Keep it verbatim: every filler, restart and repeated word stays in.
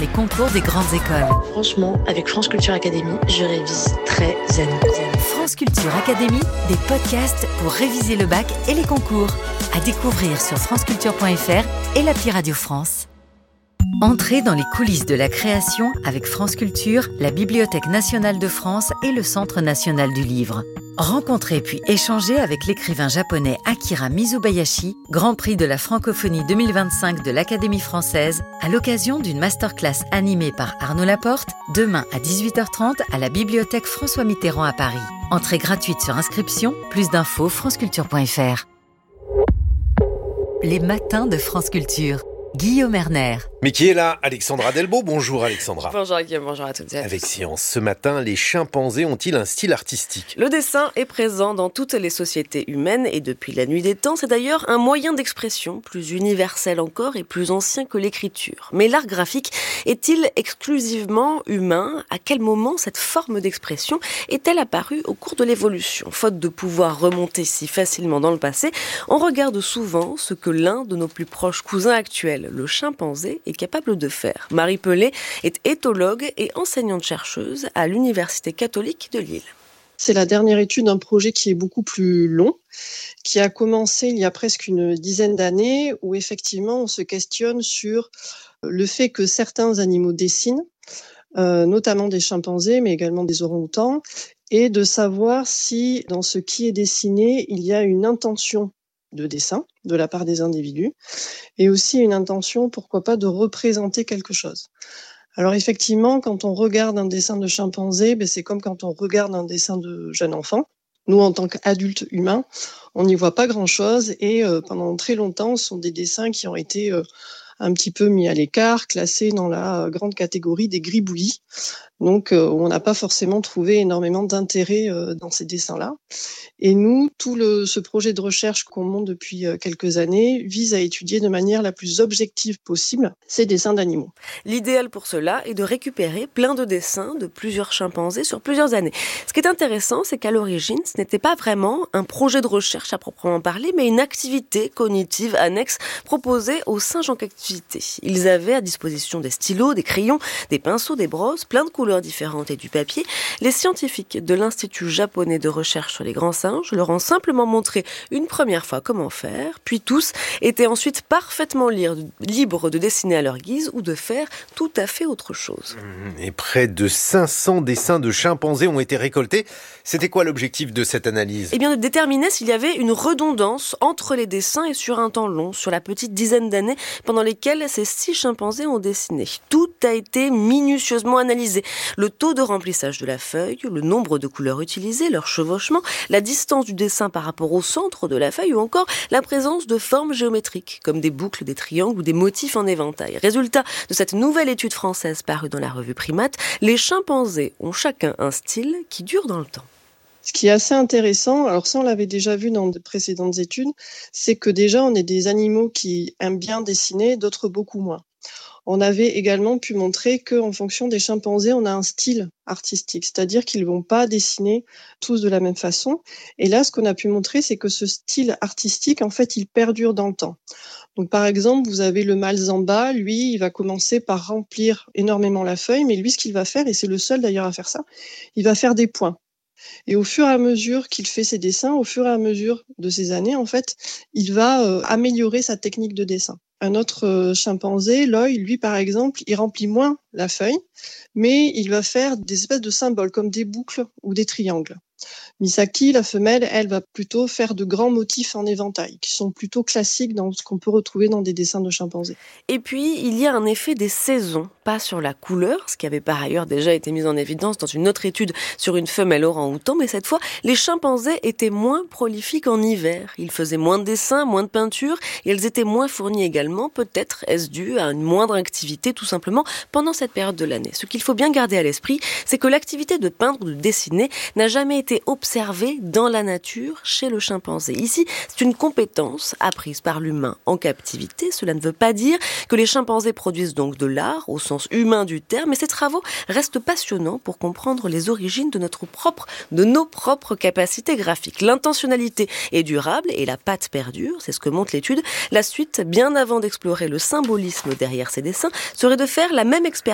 les concours des grandes écoles. Franchement, avec France Culture Academy, je révise très zen. France Culture Academy, des podcasts pour réviser le bac et les concours. À découvrir sur franceculture point f r et l'appli Radio France. Entrez dans les coulisses de la création avec France Culture, la Bibliothèque nationale de France et le Centre national du livre. Rencontrez puis échangez avec l'écrivain japonais Akira Mizubayashi, Grand Prix de la francophonie deux mille vingt-cinq de l'Académie française, à l'occasion d'une masterclass animée par Arnaud Laporte, demain à dix-huit heures trente à la Bibliothèque François Mitterrand à Paris. Entrée gratuite sur inscription, plus d'infos franceculture point f r. Les matins de France Culture. Guillaume Erner. Mais qui est là? Alexandra Delbo. Bonjour Alexandra. Bonjour Guillaume, bonjour à toutes et à tous. Avec Science, ce matin, les chimpanzés ont-ils un style artistique? Le dessin est présent dans toutes les sociétés humaines et depuis la nuit des temps, c'est d'ailleurs un moyen d'expression plus universel encore et plus ancien que l'écriture. Mais l'art graphique est-il exclusivement humain? À quel moment cette forme d'expression est-elle apparue au cours de l'évolution? Faute de pouvoir remonter si facilement dans le passé, on regarde souvent ce que l'un de nos plus proches cousins actuels, le chimpanzé, est capable de faire. Marie Pelé est éthologue et enseignante-chercheuse à l'Université catholique de Lille. C'est la dernière étude d'un projet qui est beaucoup plus long, qui a commencé il y a presque une dizaine d'années, où effectivement on se questionne sur le fait que certains animaux dessinent, euh, notamment des chimpanzés, mais également des orang-outans, et de savoir si dans ce qui est dessiné, il y a une intention de dessin de la part des individus et aussi une intention, pourquoi pas, de représenter quelque chose. Alors effectivement, quand on regarde un dessin de chimpanzé, ben c'est comme quand on regarde un dessin de jeune enfant. Nous, en tant qu'adultes humains, on n'y voit pas grand-chose et euh, pendant très longtemps, ce sont des dessins qui ont été euh, un petit peu mis à l'écart, classés dans la grande catégorie des gribouillis. Donc, euh, on n'a pas forcément trouvé énormément d'intérêt euh, dans ces dessins-là. Et nous, tout le, ce projet de recherche qu'on monte depuis euh, quelques années vise à étudier de manière la plus objective possible ces dessins d'animaux. L'idéal pour cela est de récupérer plein de dessins de plusieurs chimpanzés sur plusieurs années. Ce qui est intéressant, c'est qu'à l'origine, ce n'était pas vraiment un projet de recherche à proprement parler, mais une activité cognitive annexe proposée aux singes en captivité. Ils avaient à disposition des stylos, des crayons, des pinceaux, des brosses, plein de couleurs différentes et du papier. Les scientifiques de l'Institut japonais de recherche sur les grands singes leur ont simplement montré une première fois comment faire, puis tous étaient ensuite parfaitement libres de dessiner à leur guise ou de faire tout à fait autre chose. Et près de cinq cents dessins de chimpanzés ont été récoltés. C'était quoi l'objectif de cette analyse? Eh bien, de déterminer s'il y avait une redondance entre les dessins et sur un temps long, sur la petite dizaine d'années pendant lesquelles ces six chimpanzés ont dessiné. Tout a été minutieusement analysé. Le taux de remplissage de la feuille, le nombre de couleurs utilisées, leur chevauchement, la distance du dessin par rapport au centre de la feuille ou encore la présence de formes géométriques comme des boucles, des triangles ou des motifs en éventail. Résultat de cette nouvelle étude française parue dans la revue Primate, les chimpanzés ont chacun un style qui dure dans le temps. Ce qui est assez intéressant, alors ça on l'avait déjà vu dans de précédentes études, c'est que déjà on est des animaux qui aiment bien dessiner, d'autres beaucoup moins. On avait également pu montrer qu'en fonction des chimpanzés, on a un style artistique, c'est-à-dire qu'ils ne vont pas dessiner tous de la même façon. Et là, ce qu'on a pu montrer, c'est que ce style artistique, en fait, il perdure dans le temps. Donc, par exemple, vous avez le mâle Zamba, lui, il va commencer par remplir énormément la feuille, mais lui, ce qu'il va faire, et c'est le seul d'ailleurs à faire ça, il va faire des points. Et au fur et à mesure qu'il fait ses dessins, au fur et à mesure de ses années, en fait, il va euh, améliorer sa technique de dessin. Un autre euh, chimpanzé, l'œil, lui, par exemple, il remplit moins la feuille, mais il va faire des espèces de symboles comme des boucles ou des triangles. Misaki, la femelle, elle va plutôt faire de grands motifs en éventail, qui sont plutôt classiques dans ce qu'on peut retrouver dans des dessins de chimpanzés. Et puis, il y a un effet des saisons, pas sur la couleur, ce qui avait par ailleurs déjà été mis en évidence dans une autre étude sur une femelle orang-outan, mais cette fois, les chimpanzés étaient moins prolifiques en hiver. Ils faisaient moins de dessins, moins de peintures, et ils étaient moins fournis également. Peut-être est-ce dû à une moindre activité, tout simplement, pendant cette période de l'année. Ce qu'il faut bien garder à l'esprit, c'est que l'activité de peindre ou de dessiner n'a jamais été observée dans la nature chez le chimpanzé. Ici, c'est une compétence apprise par l'humain en captivité. Cela ne veut pas dire que les chimpanzés produisent donc de l'art au sens humain du terme, mais ces travaux restent passionnants pour comprendre les origines de notre propre, de nos propres capacités graphiques. L'intentionnalité est durable et la patte perdure, c'est ce que montre l'étude. La suite, bien avant d'explorer le symbolisme derrière ces dessins, serait de faire la même expérience